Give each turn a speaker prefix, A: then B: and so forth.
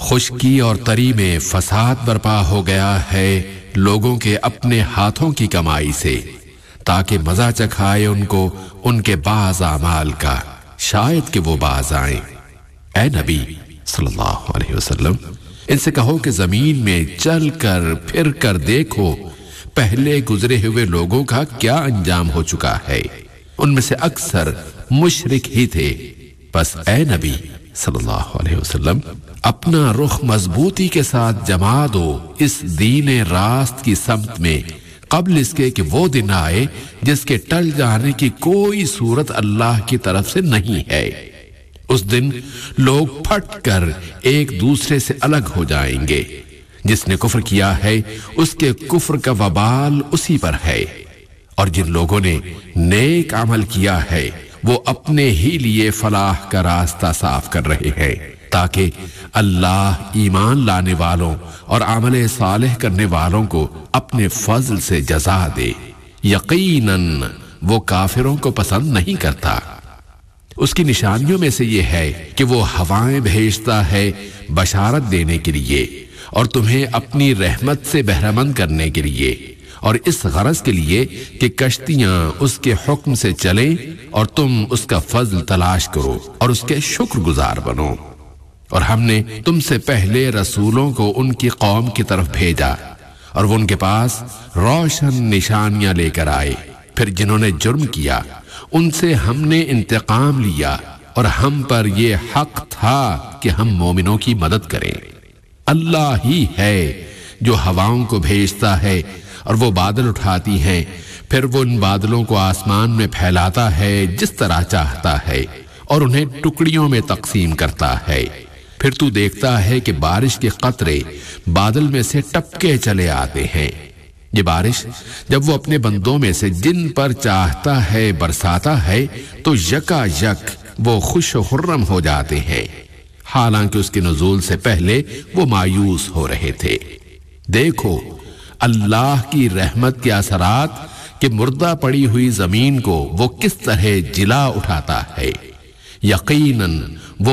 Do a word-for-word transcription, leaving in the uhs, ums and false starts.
A: خشکی اور تری میں فساد برپا ہو گیا ہے لوگوں کے اپنے ہاتھوں کی کمائی سے، تاکہ مزہ چکھائے ان کو ان کے بعض اعمال کا، شاید کہ وہ باز آئیں۔ اے نبی صلی اللہ علیہ وسلم، ان سے کہو کہ زمین میں چل کر پھر کر دیکھو پہلے گزرے ہوئے لوگوں کا کیا انجام ہو چکا ہے، ان میں سے اکثر مشرک ہی تھے۔ بس اے نبی صلی اللہ علیہ وسلم، اپنا رخ مضبوطی کے ساتھ جما دو اس دین راست کی سمت میں، قبل اس کے کہ وہ دن آئے جس کے ٹل جانے کی کوئی صورت اللہ کی طرف سے نہیں ہے۔ اس دن لوگ پھٹ کر ایک دوسرے سے الگ ہو جائیں گے، جس نے کفر کیا ہے اس کے کفر کا وبال اسی پر ہے، اور جن لوگوں نے نیک عمل کیا ہے وہ اپنے ہی لیے فلاح کا راستہ صاف کر رہے ہیں، تاکہ اللہ ایمان لانے والوں اور عمل صالح کرنے والوں کو اپنے فضل سے جزا دے۔ یقیناً وہ کافروں کو پسند نہیں کرتا۔ اس کی نشانیوں میں سے یہ ہے کہ وہ ہوائیں بھیجتا ہے بشارت دینے کے لیے اور تمہیں اپنی رحمت سے بہرمند کرنے کے لیے، اور اس غرض کے لیے کہ کشتیاں اس کے حکم سے چلیں اور تم اس کا فضل تلاش کرو اور اس کے شکر گزار بنو۔ اور ہم نے تم سے پہلے رسولوں کو ان کی قوم کی طرف بھیجا اور وہ ان کے پاس روشن نشانیاں لے کر آئے، پھر جنہوں نے جرم کیا ان سے ہم نے انتقام لیا، اور ہم پر یہ حق تھا کہ ہم مومنوں کی مدد کریں۔ اللہ ہی ہے جو ہواؤں کو بھیجتا ہے اور وہ بادل اٹھاتی ہیں، پھر وہ ان بادلوں کو آسمان میں پھیلاتا ہے جس طرح چاہتا ہے اور انہیں ٹکڑیوں میں تقسیم کرتا ہے، پھر تو دیکھتا ہے کہ بارش کے قطرے بادل میں سے ٹپکے چلے آتے ہیں۔ یہ بارش جب وہ اپنے بندوں میں سے جن پر چاہتا ہے برساتا ہے تو یکا یک وہ خوش و خرم ہو جاتے ہیں، حالانکہ اس کے نزول سے پہلے وہ مایوس ہو رہے تھے۔ دیکھو اللہ کی رحمت کے اثرات کہ مردہ پڑی ہوئی زمین کو وہ کس طرح جلا اٹھاتا ہے۔ یقیناً وہ